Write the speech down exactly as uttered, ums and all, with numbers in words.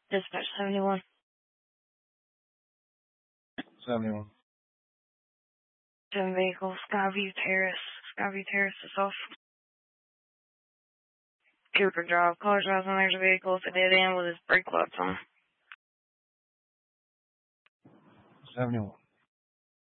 Dispatch seventy-one. seventy-one. Seven vehicles. Skyview Terrace. Skyview Terrace is off. Cooper Drive. Car drives when there's a vehicle at the dead end with his brake lights on. seventy-one.